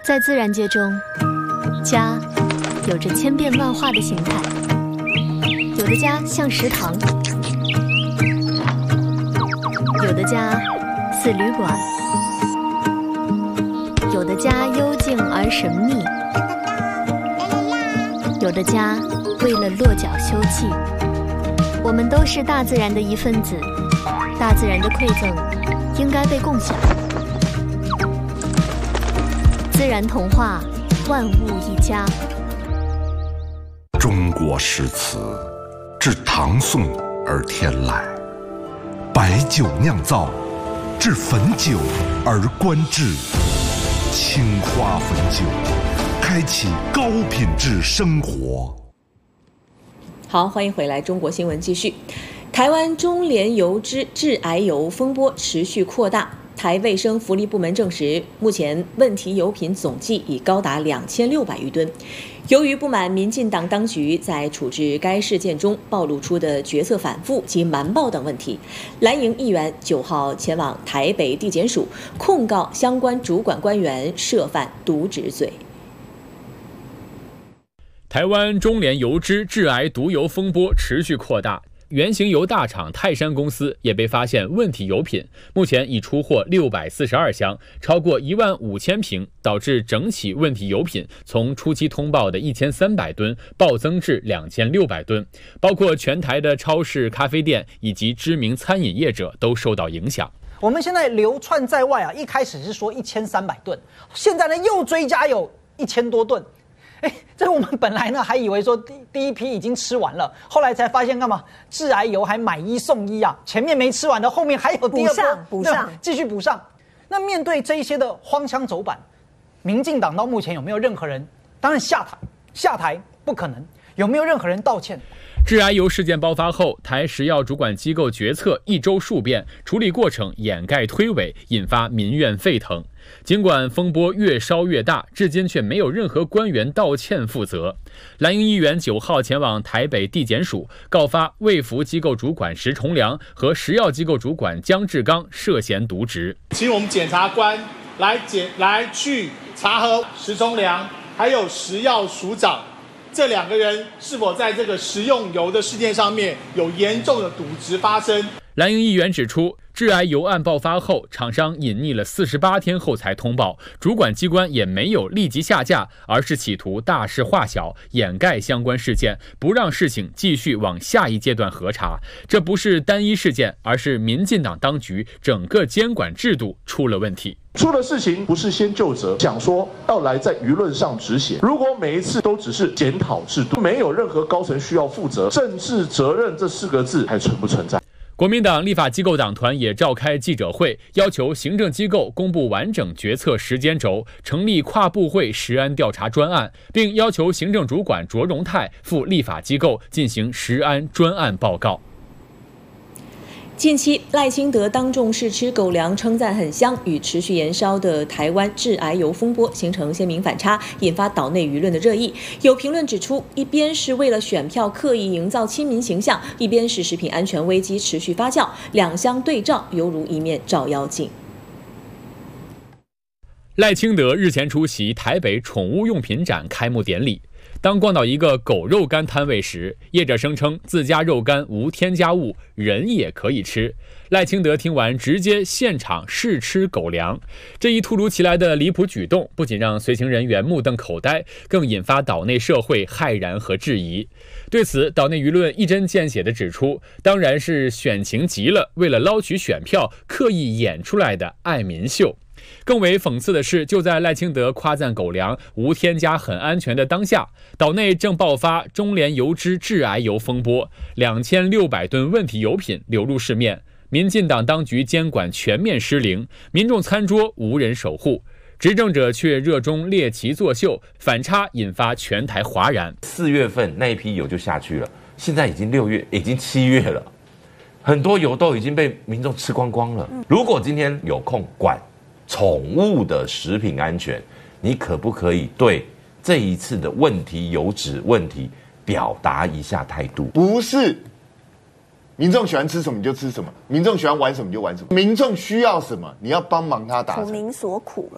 在自然界中，家有着千变万化的形态，有的家像食堂，有的家似旅馆，有的家幽静而神秘，有的家为了落脚休憩。我们都是大自然的一份子，大自然的馈赠应该被共享。自然童话，万物一家。 中国诗词自唐宋而天来，白酒酿造，至汾酒而观之。青花汾酒，开启高品质生活。 好，欢迎回来，中国新闻继续。台湾中联油脂致癌油风波持续扩大。台卫生福利部门证实，目前问题油品总计已高达2600余吨。由于不满民进党当局在处置该事件中暴露出的决策反复及瞒报等问题，蓝营议员9号前往台北地检署控告相关主管官员涉犯渎职罪。 台湾中联油脂致癌毒油风波持续扩大，原型油大厂泰山公司也被发现问题油品，目前已出货642箱，超过15000瓶，导致整起问题油品从初期通报的1300吨暴增至2600吨，包括全台的超市、咖啡店以及知名餐饮业者都受到影响。 我们现在流窜在外啊，一开始是说1300吨，现在呢又追加有1000多吨。这我们本来呢还以为说第一批已经吃完了，后来才发现干嘛？致癌油还买1送1啊！前面没吃完的，后面还有第二波， 补上， 继续补上。那面对这一些的荒腔走板，民进党到目前有没有任何人？当然下台不可能，有没有任何人道歉？ 致癌油事件爆发后，台食药主管机构决策一周数变，处理过程掩盖推诿，引发民怨沸腾。尽管风波越烧越大，至今却没有任何官员道歉负责。蓝营议员9号前往台北地检署告发卫福机构主管石崇良和食药机构主管江志刚涉嫌渎职， 请我们检察官来去查核石崇良还有食药署长这2个人是否在这个食用油的事件上面有严重的渎职发生。 蓝营议员指出，致癌油案爆发后，厂商隐匿了48天后才通报，主管机关也没有立即下架，而是企图大事化小，掩盖相关事件，不让事情继续往下一阶段核查。这不是单一事件，而是民进党当局整个监管制度出了问题。 出了事情不是先就责，想说要来在舆论上止血。如果每一次都只是检讨制度，没有任何高层需要负责，政治责任这4个字还存不存在？ 国民党立法机构党团也召开记者会，要求行政机构公布完整决策时间轴，成立跨部会食安调查专案，并要求行政主管卓荣泰赴立法机构进行食安专案报告。 近期赖清德当众试吃狗粮，称赞很香，与持续延烧的台湾致癌油风波形成鲜明反差，引发岛内舆论的热议。有评论指出，一边是为了选票刻意营造亲民形象，一边是食品安全危机持续发酵，两相对照，犹如一面照妖镜。 赖清德日前出席台北宠物用品展开幕典礼。当逛到一个狗肉干摊位时，业者声称自家肉干无添加物，人也可以吃。赖清德听完直接现场试吃狗粮，这一突如其来的离谱举动不仅让随行人员目瞪口呆，更引发岛内社会骇然和质疑。对此，岛内舆论一针见血地指出，当然是选情急了，为了捞取选票刻意演出来的爱民秀。更为讽刺的是，就在赖清德夸赞狗粮无添加很安全的当下，岛内正爆发中联油脂致癌油风波，2600吨问题油品流入市面，民进党当局监管全面失灵，民众餐桌无人守护，执政者却热衷猎奇作秀，反差引发全台哗然。 4月份那一批油就下去了，现在已经6月，已经7月了，很多油都已经被民众吃光光了。如果今天有空管宠物的食品安全，你可不可以对这一次的问题油脂问题表达一下态度？ 不是民众喜欢吃什么就吃什么，民众喜欢玩什么就玩什么，民众需要什么你要帮忙他达成。 苦民所苦了。